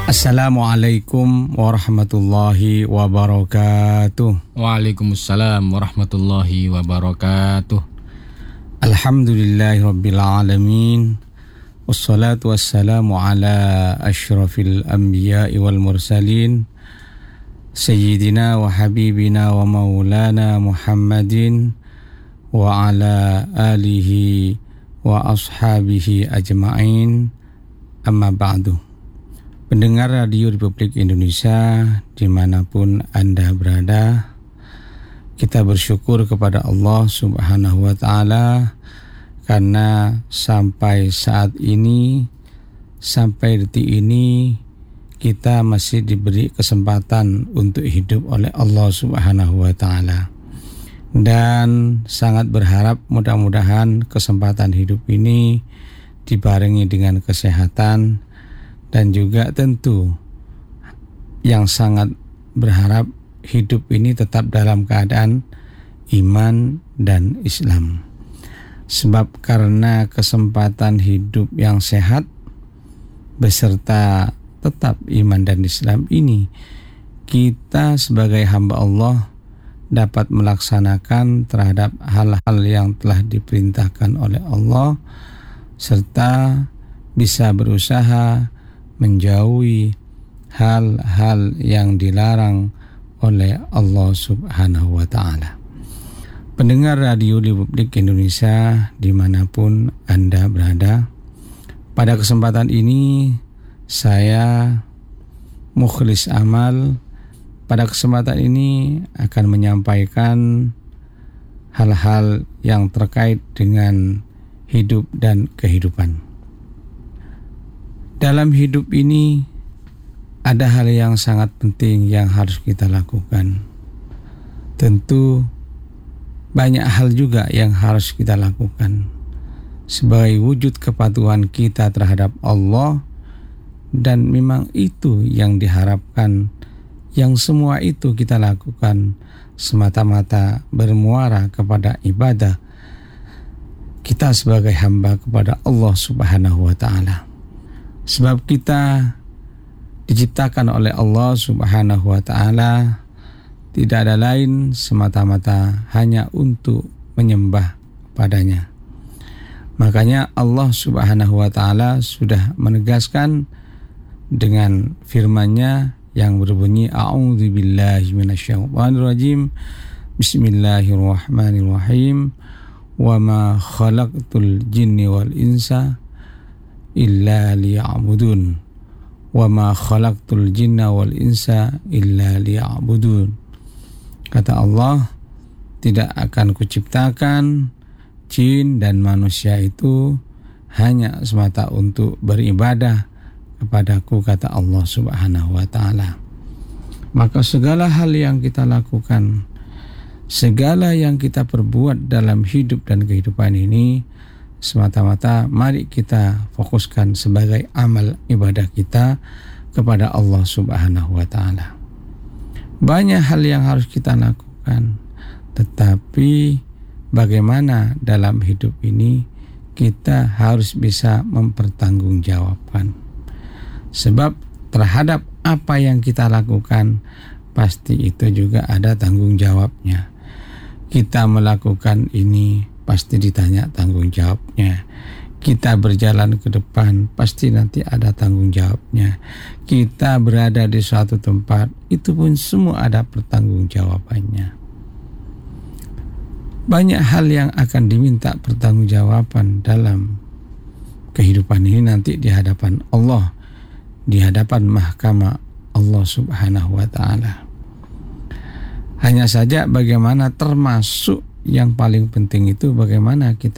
Assalamualaikum warahmatullahi wabarakatuh. Waalaikumsalam warahmatullahi wabarakatuh. Alhamdulillahi rabbil alamin. Wassalatu wassalamu ala asyrafil anbiya'i wal mursalin Sayyidina wa habibina wa maulana Muhammadin wa ala alihi wa ashabihi ajma'in. Amma ba'du. Pendengar Radio Republik Indonesia dimanapun Anda berada, kita bersyukur kepada Allah Subhanahu wa Ta'ala karena sampai saat ini, sampai detik ini, kita masih diberi kesempatan untuk hidup oleh Allah Subhanahu wa Ta'ala. Dan sangat berharap mudah-mudahan kesempatan hidup ini dibarengi dengan kesehatan, dan juga tentu yang sangat berharap hidup ini tetap dalam keadaan iman dan Islam. Sebab karena kesempatan hidup yang sehat beserta tetap iman dan Islam ini, kita sebagai hamba Allah dapat melaksanakan terhadap hal-hal yang telah diperintahkan oleh Allah, serta bisa berusaha menjauhi hal-hal yang dilarang oleh Allah Subhanahu wa Ta'ala. Pendengar Radio Republik Indonesia dimanapun Anda berada, pada kesempatan ini saya Mukhlis Amal pada kesempatan ini akan menyampaikan hal-hal yang terkait dengan hidup dan kehidupan. Dalam hidup ini ada hal yang sangat penting yang harus kita lakukan. Tentu banyak hal juga yang harus kita lakukan sebagai wujud kepatuhan kita terhadap Allah, dan memang itu yang diharapkan. Yang semua itu kita lakukan semata-mata bermuara kepada ibadah kita sebagai hamba kepada Allah Subhanahu wa Ta'ala. Sebab kita diciptakan oleh Allah Subhanahu wa Ta'ala tidak ada lain semata-mata hanya untuk menyembah padanya. Makanya Allah Subhanahu wa Ta'ala sudah menegaskan dengan firman-Nya yang berbunyi A'udzubillahi minasyaitonirrajim. Bismillahirrahmanirrahim. Wa ma khalaqtul jinni wal insa illa liya'budun. Wa ma khalaqtul jinna wal insa illa liya'budun. Kata Allah, tidak akan kuciptakan jin dan manusia itu hanya semata untuk beribadah kepadaku, kata Allah Subhanahu wa Ta'ala. Maka segala hal yang kita lakukan, segala yang kita perbuat dalam hidup dan kehidupan ini, semata-mata mari kita fokuskan sebagai amal ibadah kita kepada Allah Subhanahu wa Ta'ala. Banyak hal yang harus kita lakukan, tetapi bagaimana dalam hidup ini kita harus bisa mempertanggungjawabkan. Sebab terhadap apa yang kita lakukan pasti itu juga ada tanggung jawabnya. Kita melakukan ini pasti ditanya tanggung jawabnya. Kita berjalan ke depan pasti nanti ada tanggung jawabnya. Kita berada di suatu tempat itu pun semua ada pertanggungjawabannya. Banyak hal yang akan diminta pertanggungjawaban dalam kehidupan ini nanti di hadapan Allah, di hadapan mahkamah Allah Subhanahu wa Ta'ala. Hanya saja bagaimana, termasuk yang paling penting itu bagaimana kita